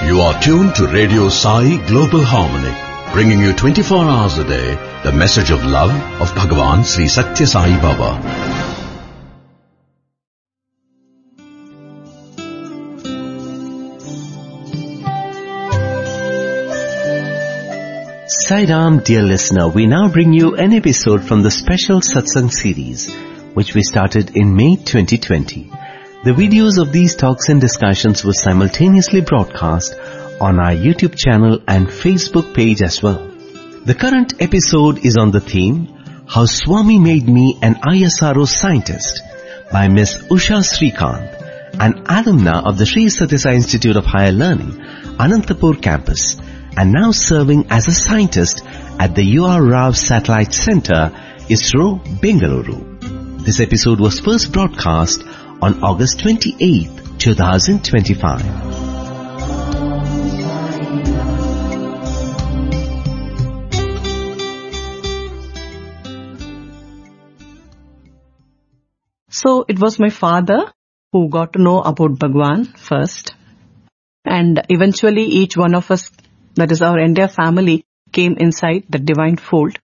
You are tuned to Radio Sai Global Harmony, bringing you 24 hours a day the message of love of Bhagavan Sri Satya Sai Baba. Sai Ram, dear listener, we now bring you an episode from the special Satsang series, which we started in May 2020. The videos of these talks and discussions were simultaneously broadcast on our YouTube channel and Facebook page as well. The current episode is on the theme, How Swami Made Me an ISRO Scientist, by Miss Usha Srikanth, an alumna of the Sri Satya Sai Institute of Higher Learning, Anantapur campus, and now serving as a scientist at the U.R. Rao Satellite Center, ISRO, Bengaluru. This episode was first broadcast on August 28, 2025. So it was my father who got to know about Bhagwan first, and eventually each one of us, that is our entire family, came inside the divine fold.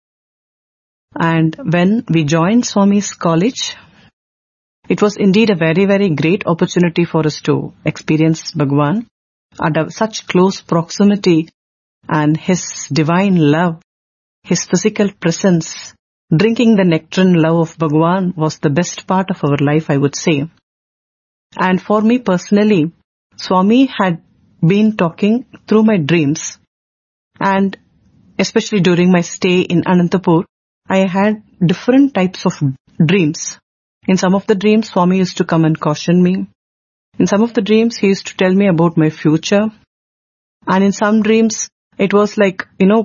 And when we joined Swami's college, it was indeed a very, very great opportunity for us to experience Bhagwan at such close proximity, and his divine love, his physical presence. Drinking the nectarine love of Bhagwan was the best part of our life, I would say. And for me personally, Swami had been talking through my dreams, and especially during my stay in Anantapur, I had different types of dreams. In some of the dreams, Swami used to come and caution me. In some of the dreams, he used to tell me about my future. And in some dreams, it was like,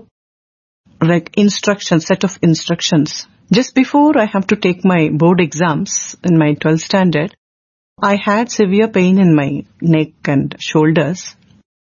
instructions, set of instructions. Just before I have to take my board exams in my 12th standard, I had severe pain in my neck and shoulders.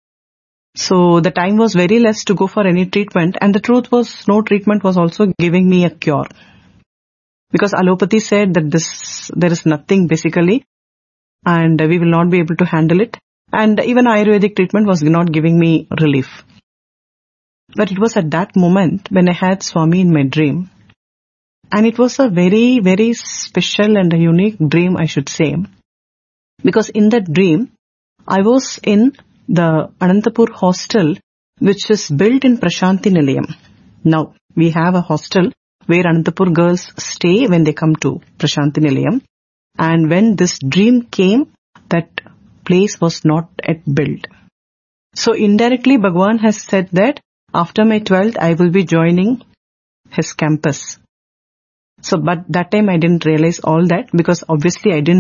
So the time was very less to go for any treatment, and the truth was no treatment was also giving me a cure. Because allopathy said that there is nothing basically, and we will not be able to handle it. And even Ayurvedic treatment was not giving me relief. But it was at that moment when I had Swami in my dream. And it was a very, very special and a unique dream, I should say. Because in that dream, I was in the Anantapur hostel, which is built in Prashanti Nilayam. Now, we have a hostel where Anantapur girls stay when they come to Prashanti Nilayam. And when this dream came, that place was not yet built. So indirectly, Bhagwan has said that after my 12th, I will be joining his campus. So, but that time I didn't realize all that, because obviously I didn't